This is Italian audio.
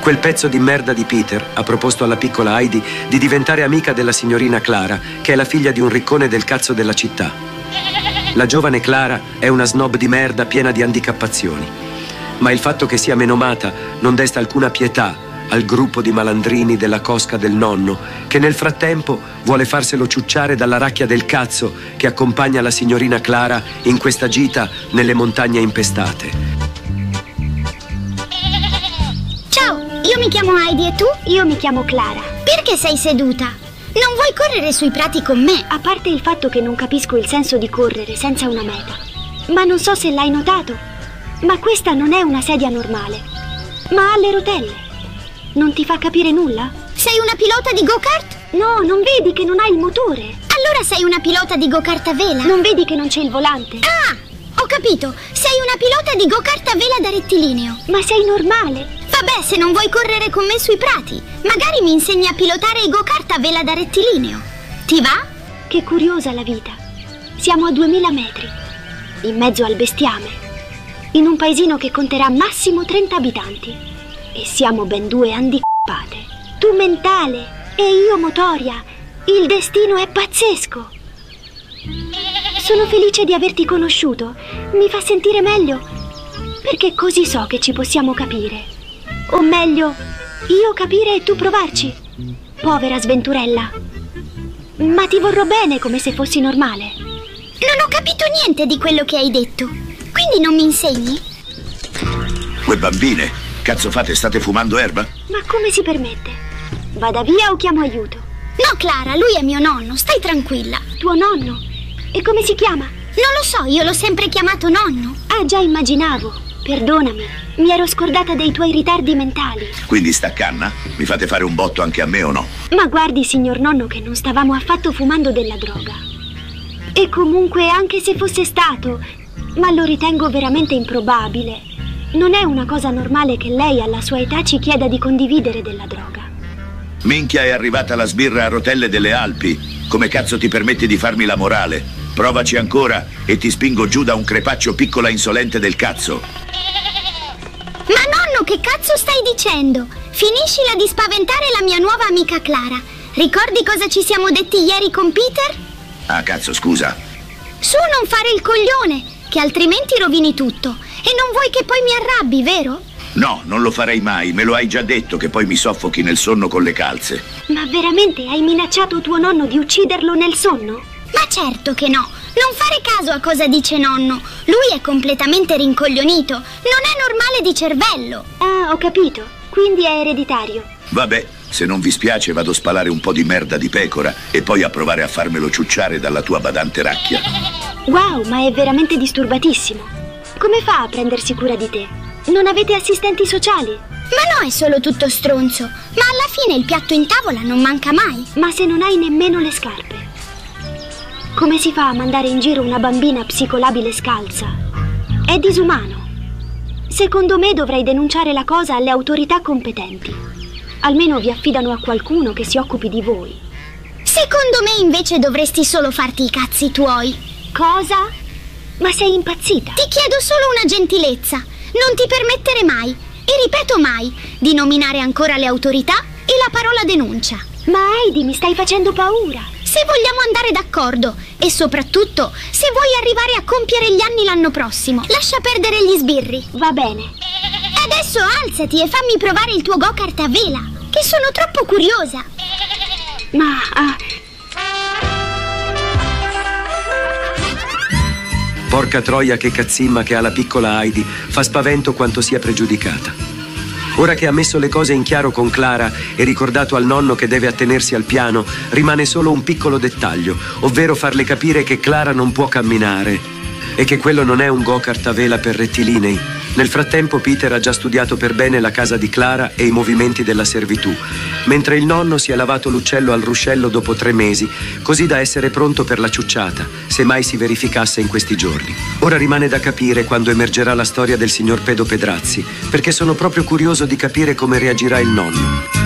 Quel pezzo di merda di Peter ha proposto alla piccola Heidi di diventare amica della signorina Clara, che è la figlia di un riccone del cazzo della città. La giovane Clara è una snob di merda piena di handicappazioni. Ma il fatto che sia menomata non desta alcuna pietà al gruppo di malandrini della cosca del nonno, che nel frattempo vuole farselo ciucciare dalla racchia del cazzo che accompagna la signorina Clara in questa gita nelle montagne impestate. Io mi chiamo Heidi e tu? Io mi chiamo Clara. Perché sei seduta? Non vuoi correre sui prati con me? A parte il fatto che non capisco il senso di correre senza una meta. Ma non so se l'hai notato, ma questa non è una sedia normale, ma ha le rotelle. Non ti fa capire nulla? Sei una pilota di go-kart? No, non vedi che non hai il motore? Allora sei una pilota di go-kart a vela? Non vedi che non c'è il volante? Ah, ho capito. Sei una pilota di go-kart a vela da rettilineo. Ma sei normale? Vabbè, se non vuoi correre con me sui prati, magari mi insegni a pilotare i go-kart a vela da rettilineo. Ti va? Che curiosa la vita. Siamo a 2000 metri, in mezzo al bestiame, in un paesino che conterà massimo 30 abitanti. E siamo ben due handicappate. Tu mentale e io motoria. Il destino è pazzesco. Sono felice di averti conosciuto. Mi fa sentire meglio, perché così so che ci possiamo capire. O meglio, io capire e tu provarci. Povera sventurella. Ma ti vorrò bene come se fossi normale. Non ho capito niente di quello che hai detto. Quindi non mi insegni? Voi bambine, cazzo fate? State fumando erba? Ma come si permette? Vada via o chiamo aiuto? No, Clara, lui è mio nonno, stai tranquilla. Tuo nonno? E come si chiama? Non lo so, io l'ho sempre chiamato nonno. Ah, già immaginavo. Perdonami, mi ero scordata dei tuoi ritardi mentali. Quindi sta canna? Mi fate fare un botto anche a me o no? Ma guardi, signor nonno, che non stavamo affatto fumando della droga. E comunque, anche se fosse stato, ma lo ritengo veramente improbabile, non è una cosa normale che lei alla sua età ci chieda di condividere della droga. Minchia, è arrivata la sbirra a rotelle delle Alpi. Come cazzo ti permetti di farmi la morale? Provaci ancora e ti spingo giù da un crepaccio piccola insolente del cazzo. Ma nonno, che cazzo stai dicendo? Finiscila di spaventare la mia nuova amica Clara. Ricordi cosa ci siamo detti ieri con Peter? Ah, cazzo, scusa. Su, non fare il coglione, che altrimenti rovini tutto. E non vuoi che poi mi arrabbi, vero? No, non lo farei mai, me lo hai già detto che poi mi soffochi nel sonno con le calze. Ma veramente hai minacciato tuo nonno di ucciderlo nel sonno? Ma certo che no, non fare caso a cosa dice nonno. Lui è completamente rincoglionito, non è normale di cervello. Ah, ho capito, quindi è ereditario. Vabbè, se non vi spiace vado a spalare un po' di merda di pecora e poi a provare a farmelo ciucciare dalla tua badante racchia. Wow, ma è veramente disturbatissimo. Come fa a prendersi cura di te? Non avete assistenti sociali? Ma no, è solo tutto stronzo. Ma alla fine il piatto in tavola non manca mai. Ma se non hai nemmeno le scarpe, come si fa a mandare in giro una bambina psicolabile scalza? È disumano. Secondo me dovrei denunciare la cosa alle autorità competenti. Almeno vi affidano a qualcuno che si occupi di voi. Secondo me invece dovresti solo farti i cazzi tuoi. Cosa? Ma sei impazzita? Ti chiedo solo una gentilezza. Non ti permettere mai, e ripeto mai, di nominare ancora le autorità e la parola denuncia. Ma Heidi, mi stai facendo paura. Se vogliamo andare d'accordo e soprattutto se vuoi arrivare a compiere gli anni l'anno prossimo, lascia perdere gli sbirri. Va bene. Adesso alzati e fammi provare il tuo go-kart a vela, che sono troppo curiosa. Ma... Porca troia, che cazzimma che ha la piccola Heidi, fa spavento quanto sia pregiudicata. Ora che ha messo le cose in chiaro con Clara e ricordato al nonno che deve attenersi al piano, rimane solo un piccolo dettaglio, ovvero farle capire che Clara non può camminare e che quello non è un go-kart a vela per rettilinei. Nel frattempo Peter ha già studiato per bene la casa di Clara e i movimenti della servitù, mentre il nonno si è lavato l'uccello al ruscello dopo 3 mesi, così da essere pronto per la ciucciata, se mai si verificasse in questi giorni. Ora rimane da capire quando emergerà la storia del signor Pedo Pedrazzi, perché sono proprio curioso di capire come reagirà il nonno.